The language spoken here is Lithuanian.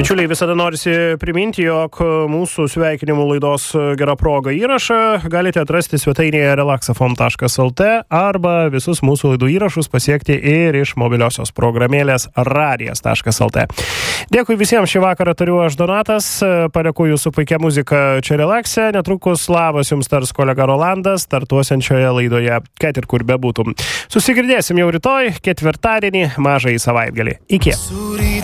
Bičiuliai, visada norisi priminti, jog mūsų sveikinimų laidos Gera proga įrašą galite atrasti svetainėje relaxafon.lt arba visus mūsų laidų įrašus pasiekti ir iš mobiliosios programėlės radijas.lt. Dėkui visiems, šį vakarą turiu aš Donatas, padėkuoju su puikia muzika čia Relaxe, netrukus labas jums tars kolega Rolandas, startuosiančioje laidoje, kad ir kur bebūtum. Susigirdėsim jau rytoj, ketvirtadienį, mažąjį savaitgalį. Iki.